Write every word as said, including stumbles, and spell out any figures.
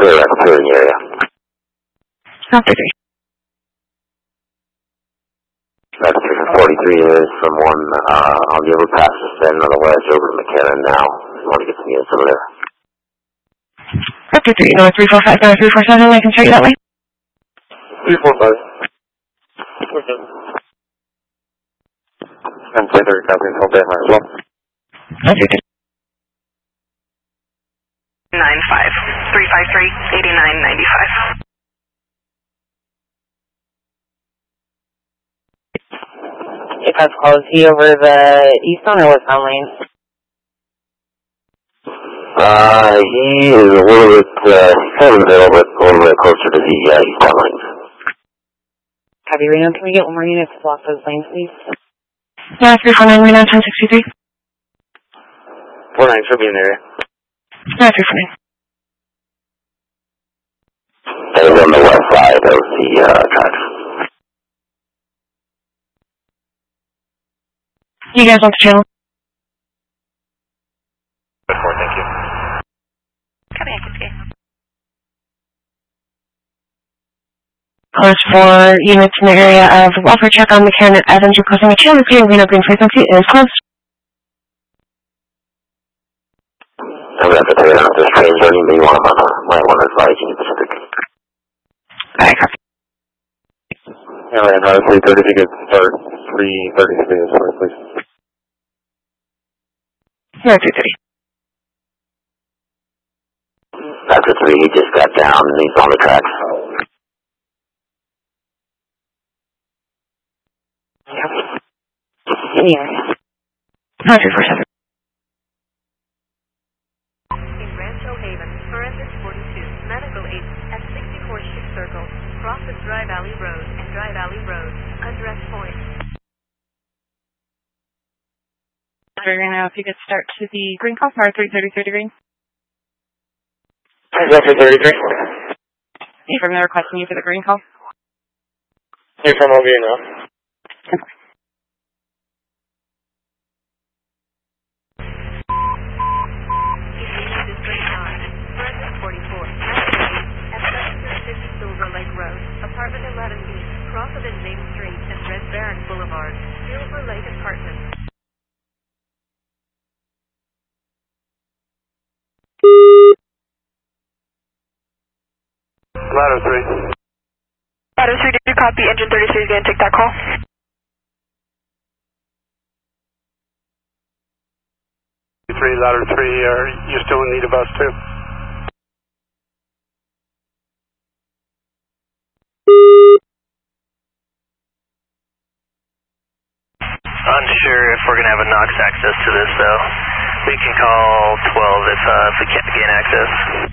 clear, that's clear in the area. Copy three. That's three for forty-three is from one uh, on the overpass to Sten, otherwise over to McKinnon now. You want to get some units over there. Copy three, no, three four five, no, three four seven, I can start you that way. three four five. Okay. And play third copy until daylight as well. Copy three. nine five, three five three, eighty-nine ninety-five. If I call, is he over the eastbound or westbound lane? Uh, he is a little bit, uh, kind of a little bit, a little bit closer to the uh, eastbound lanes. Copy, Reno. Can we get one more unit to block those lanes, please? Yeah, three four nine, Reno, ten sixty-three. four nine should be in there. Yeah, three four nine. That is on the west side of the uh, tracks. You guys want the channel? Good for, thank you. Copy, I can see. Cars for units in the area of welfare check on McKinnon Evans requesting a channel clear Reno Green frequency is closed. I'm going to have to take it out of this train journey, but you want to, might want to advise Union Pacific. Alright, copy. Alright, uh, three thirty, if you could start three thirty-three as well, please. Yeah, three thirty. After three, he just got down and he's on the tracks. Yep. In the area. No, three four seven. In Rancho Haven, Forensic forty-two, Medical eight, at sixty-four Ship Circle, crosses Dry Valley Road and Dry Valley Road, address point. Right now, if you could start to the green call, or three thirty, thirty green. Exactly thirty-three. From there requesting you for the green call. You're from over here now. District nine, Forensic forty-four, Medical eight, at seven fifty Silver Lake Road, Apartment eleven B, Crosseted Main Street and Red Baron Boulevard, Silver Lake Apartments. Ladder three. Ladder three, did you copy? Engine thirty-three is going to take that call. Three, ladder three, are you still in need of us too? Unsure if we're going to have a Knox access to this though. We can call twelve if, uh, if we can't gain access.